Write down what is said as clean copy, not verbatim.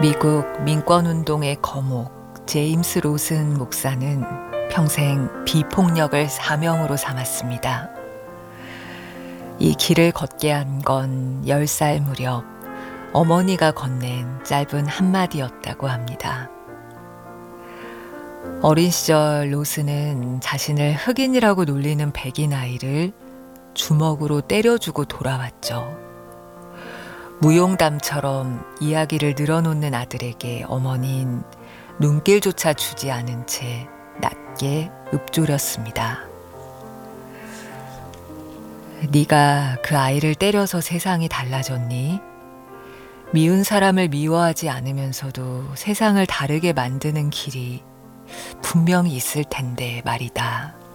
미국 민권운동의 거목 제임스 로슨 목사는 평생 비폭력을 사명으로 삼았습니다. 이 길을 걷게 한 건 10살 무렵 어머니가 건넨 짧은 한마디였다고 합니다. 어린 시절 로슨은 자신을 흑인이라고 놀리는 백인 아이를 주먹으로 때려주고 돌아왔죠. 무용담처럼 이야기를 늘어놓는 아들에게 어머니는 눈길조차 주지 않은 채 낮게 읊조렸습니다. 네가 그 아이를 때려서 세상이 달라졌니? 미운 사람을 미워하지 않으면서도 세상을 다르게 만드는 길이 분명히 있을 텐데 말이다.